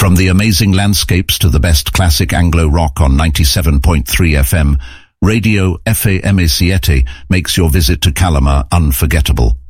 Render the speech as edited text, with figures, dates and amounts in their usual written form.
From the amazing landscapes to the best classic Anglo rock on 97.3 FM, Radio FAM7 makes your visit to Calama unforgettable.